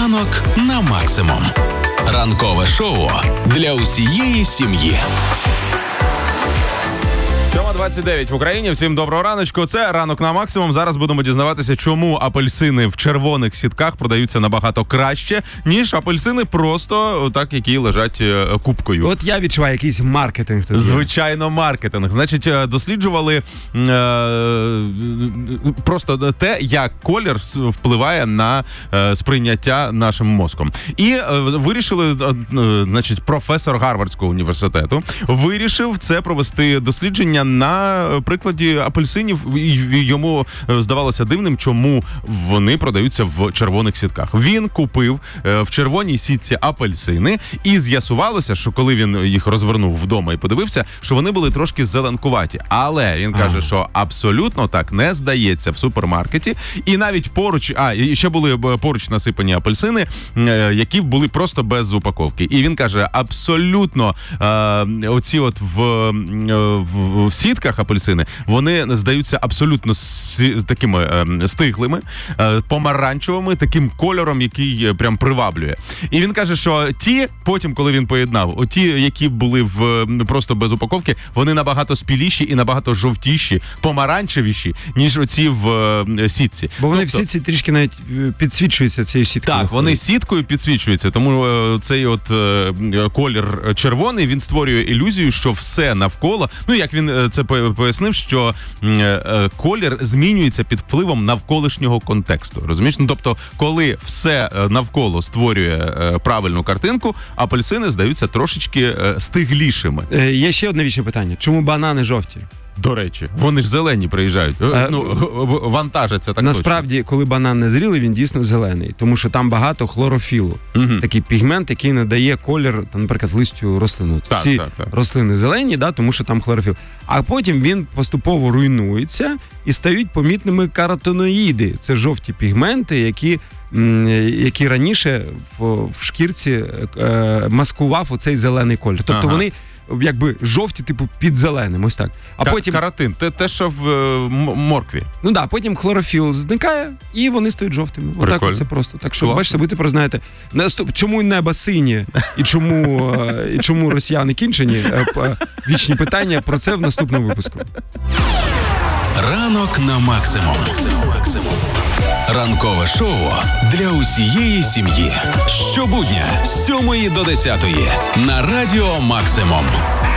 Ранок на максимум. Ранкове шоу для усієї сім'ї. 7:29 в Україні. Всім доброго раночку. Це ранок на максимум. Зараз будемо дізнаватися, чому апельсини в червоних сітках продаються набагато краще, ніж апельсини просто так, які лежать купкою. От я відчуваю якийсь маркетинг. Звичайно, маркетинг. Значить, досліджували просто те, як колір впливає на сприйняття нашим мозком. І вирішили, значить, професор Гарвардського університету вирішив це провести дослідження на прикладі апельсинів, і йому здавалося дивним, чому вони продаються в червоних сітках. Він купив в червоній сітці апельсини, і з'ясувалося, що коли він їх розвернув вдома і подивився, що вони були трошки зеленкуваті. Але він каже, що абсолютно так не здається в супермаркеті. І навіть поруч, і ще були поруч насипані апельсини, які були просто без упаковки. І він каже, абсолютно оці от в сітках апельсини, вони здаються абсолютно такими стиглими, помаранчевими, таким кольором, який прям приваблює. І він каже, що ті, потім, коли він поєднав, ті, які були просто без упаковки, вони набагато спіліші і набагато жовтіші, помаранчевіші, ніж оці в сітці. Бо вони в сітці трішки навіть підсвічуються цією сіткою. Так, вони сіткою підсвічуються, тому цей от колір червоний, він створює ілюзію, що все навколо, як він це пояснив, що колір змінюється під впливом навколишнього контексту. Розумієш? Тобто, коли все навколо створює правильну картинку, апельсини здаються трошечки стиглішими. Є ще одне вічне питання. Чому банани жовті? До речі, вони ж зелені приїжджають, вантажаться так. Насправді, точно. Коли банан не зрілий, він дійсно зелений, тому що там багато хлорофілу. Такий пігмент, який надає колір, наприклад, листю рослину. Всі рослини зелені, тому що там хлорофіл. А потім він поступово руйнується і стають помітними каротиноїди. Це жовті пігменти, які раніше в шкірці маскував оцей зелений колір. Тобто вони якби жовті, типу, під зеленим, ось так. А потім каротин, те, що в моркві. Потім хлорофіл зникає, і вони стають жовтими. Отак все просто. Так що, бачите, ви тепер знаєте, чому небо синє, і чому росіяни кінчені, вічні питання, про це в наступному випуску. Ранок на максимум. Ранкове шоу для усієї сім'ї. Щобудня з 7 до 10 на Радіо Максимум.